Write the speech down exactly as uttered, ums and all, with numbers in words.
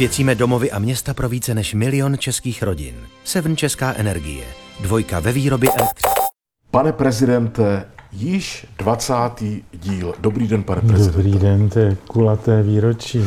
Osvěcíme domovy a města pro více než milion českých rodin. Seven Česká energie. Dvojka ve výrobě elektřiny. Pane prezidente, již dvacátý díl. Dobrý den, pane prezidente. Dobrý den, to je kulaté výročí.